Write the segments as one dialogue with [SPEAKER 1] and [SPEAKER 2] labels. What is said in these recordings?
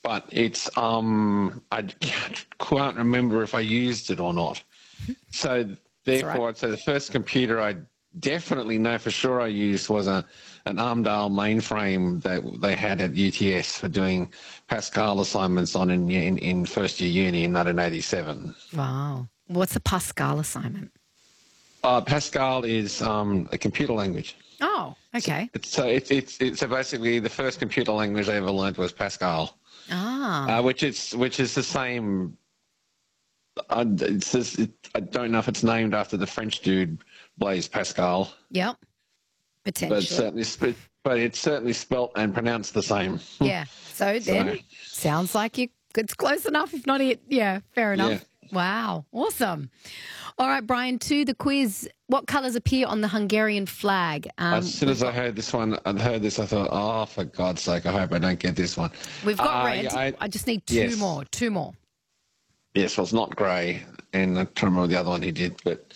[SPEAKER 1] but it's I can't remember if I used it or not. So therefore, I'd say the first computer I definitely know for sure I used was an Armdale mainframe that they had at UTS for doing Pascal assignments on in first year uni in 1987.
[SPEAKER 2] Wow. What's a Pascal assignment?
[SPEAKER 1] Pascal is a computer language.
[SPEAKER 2] Oh, okay.
[SPEAKER 1] So basically the first computer language I ever learned was Pascal. Which is the same. I don't know if it's named after the French dude Blaise Pascal.
[SPEAKER 2] Yep, potentially.
[SPEAKER 1] But it's certainly spelt and pronounced the same.
[SPEAKER 2] Yeah. So then, sounds like it's close enough. If not it, yeah, fair enough. Yeah. Wow, awesome. All right, Brian, to the quiz. What colours appear on the Hungarian flag?
[SPEAKER 1] As soon as I heard this, I thought, oh, for God's sake, I hope I don't get this one.
[SPEAKER 2] We've got red. Yeah, I just need two more. Yes,
[SPEAKER 1] well, it's not grey, and I can't remember the other one he did, but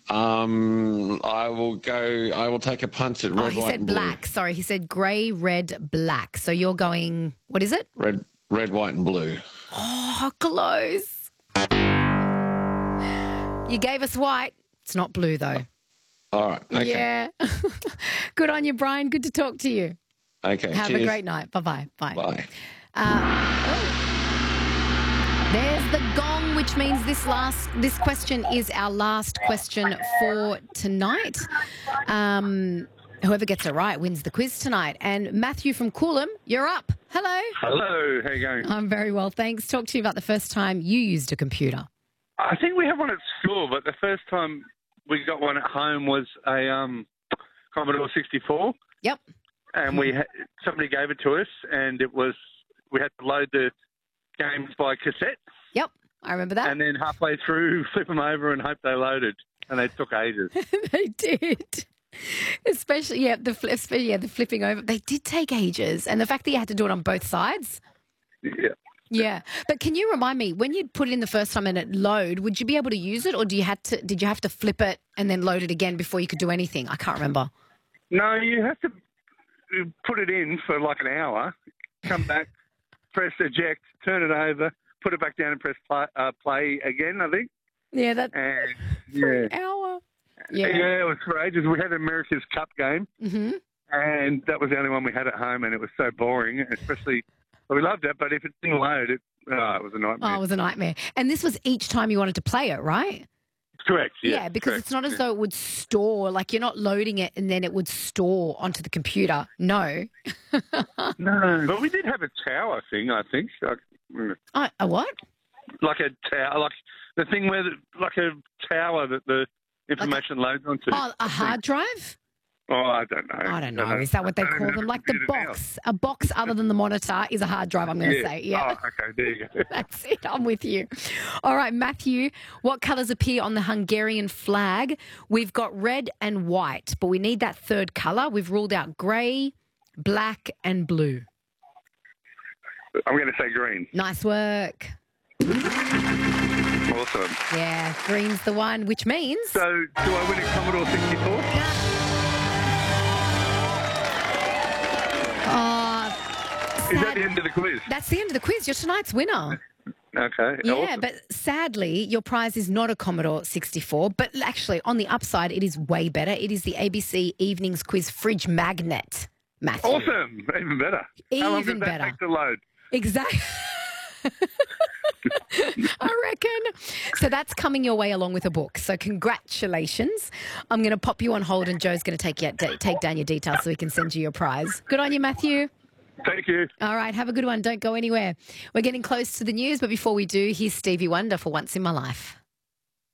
[SPEAKER 1] I will take a punt at red, white, and blue.
[SPEAKER 2] Black. Sorry, he said grey, red, black. So you're going, what is it?
[SPEAKER 1] Red, white, and blue.
[SPEAKER 2] Oh, close. You gave us white. It's not blue, though.
[SPEAKER 1] All right. Okay.
[SPEAKER 2] Yeah. Good on you, Brian. Good to talk to you.
[SPEAKER 1] Okay.
[SPEAKER 2] Have
[SPEAKER 1] cheers.
[SPEAKER 2] a great night. Bye-bye. Bye.
[SPEAKER 1] Bye.
[SPEAKER 2] There's the gong, which means this question is our last question for tonight. Whoever gets it right wins the quiz tonight. And Matthew from Coolum, you're up. Hello.
[SPEAKER 3] Hello. How you going?
[SPEAKER 2] I'm very well, thanks. Talk to you about the first time you used a computer.
[SPEAKER 3] I think we have one at school, but the first time we got one at home was a Commodore 64.
[SPEAKER 2] Yep.
[SPEAKER 3] And somebody gave it to us, and we had to load the games by cassette.
[SPEAKER 2] Yep, I remember that.
[SPEAKER 3] And then halfway through, flip them over and hope they loaded, and they took ages.
[SPEAKER 2] They did. Especially, the flipping over. They did take ages, and the fact that you had to do it on both sides.
[SPEAKER 3] Yeah.
[SPEAKER 2] Yeah, but can you remind me, when you put it in the first time and it load, would you be able to use it, or did you have to flip it and then load it again before you could do anything? I can't remember.
[SPEAKER 3] No, you have to put it in for like an hour, come back, press eject, turn it over, put it back down and press play again, I think.
[SPEAKER 2] Yeah,
[SPEAKER 3] for
[SPEAKER 2] an hour. Yeah,
[SPEAKER 3] it was for ages. We had America's Cup game, and that was the only one we had at home, and it was so boring, especially... Well, we loved it, but if it didn't load, it was a nightmare.
[SPEAKER 2] Oh, it was a nightmare. And this was each time you wanted to play it, right?
[SPEAKER 3] Correct, yeah.
[SPEAKER 2] Yeah, because it's not as though it would store, like you're not loading it and then it would store onto the computer. No.
[SPEAKER 3] No, but we did have a tower thing, I think.
[SPEAKER 2] A what?
[SPEAKER 3] Like a tower, like the thing where, like a tower that the information loads onto.
[SPEAKER 2] Oh, a hard drive?
[SPEAKER 3] Oh, I don't know.
[SPEAKER 2] I don't know. Is that what they call them? Like the box. A box other than the monitor is a hard drive, I'm going to say. Yeah.
[SPEAKER 3] Oh, okay. There you go.
[SPEAKER 2] That's it. I'm with you. All right, Matthew, what colours appear on the Hungarian flag? We've got red and white, but we need that third colour. We've ruled out grey, black and blue.
[SPEAKER 3] I'm going to say green.
[SPEAKER 2] Nice work.
[SPEAKER 3] Awesome.
[SPEAKER 2] Yeah, green's the one, which means...
[SPEAKER 3] So, do I win a Commodore 64? Is that the end of the quiz?
[SPEAKER 2] That's the end of the quiz. You're tonight's winner.
[SPEAKER 3] Okay.
[SPEAKER 2] Yeah,
[SPEAKER 3] awesome.
[SPEAKER 2] But sadly, your prize is not a Commodore 64. But actually, on the upside, it is way better. It is the ABC Evenings Quiz Fridge Magnet, Matthew.
[SPEAKER 3] Awesome. Even better. How long does that take to load?
[SPEAKER 2] Exactly. I reckon. So that's coming your way along with a book. So congratulations. I'm going to pop you on hold and Joe's going to take down your details so we can send you your prize. Good on you, Matthew.
[SPEAKER 3] Thank you.
[SPEAKER 2] All right, have a good one. Don't go anywhere. We're getting close to the news, but before we do, here's Stevie Wonder for Once in My Life.